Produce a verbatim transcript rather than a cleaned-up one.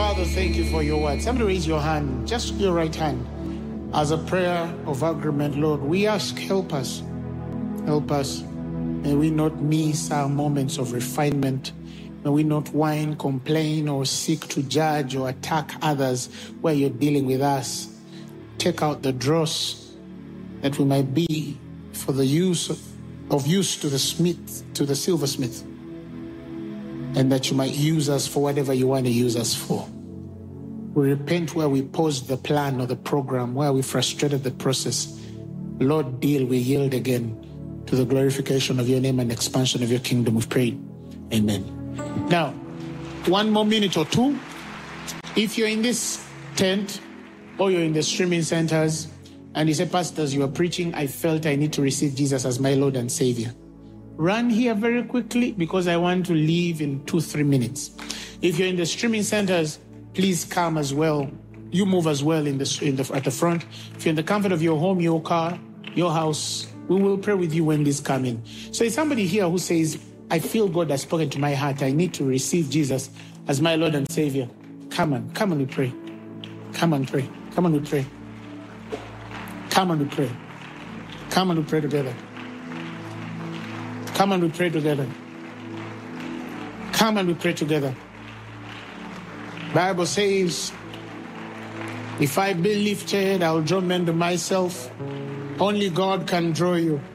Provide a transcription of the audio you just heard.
Father, thank you for your word. Somebody raise your hand, just your right hand, as a prayer of agreement, Lord. We ask, help us. Help us. May we not miss our moments of refinement. May we not whine, complain, or seek to judge or attack others where you're dealing with us. Take out the dross that we might be for the use of, of use to the smith, to the silversmith, and that you might use us for whatever you want to use us for. We repent where we paused the plan or the program, where we frustrated the process. Lord, deal, we yield again to the glorification of your name and expansion of your kingdom. We've prayed. Amen. Now, one more minute or two. If you're in this tent or you're in the streaming centers and you say, pastors, you are preaching, I felt I need to receive Jesus as my Lord and Savior. Run here very quickly because I want to leave in two, three minutes. If you're in the streaming centers, please come as well. You move as well in the, in the, at the front. If you're in the comfort of your home, your car, your house, we will pray with you when this comes in. So is somebody here who says, I feel God has spoken to my heart. I need to receive Jesus as my Lord and Savior. Come on, come on, we pray. Come on, pray. Come on, we pray. Come on, we pray. Come on, we pray together. Come on, we pray together. Come and we pray together. Bible says, if I be lifted, I'll draw men to myself. Only God can draw you.